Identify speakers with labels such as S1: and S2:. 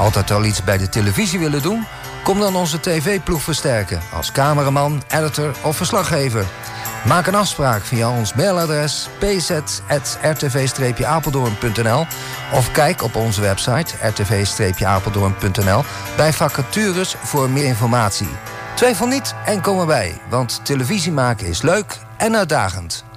S1: Altijd al iets bij de televisie willen doen? Kom dan onze tv-ploeg versterken als cameraman, editor of verslaggever. Maak een afspraak via ons mailadres pz@rtv-apeldoorn.nl of kijk op onze website rtv-apeldoorn.nl bij vacatures voor meer informatie. Twijfel niet en kom erbij, want televisie maken is leuk en uitdagend.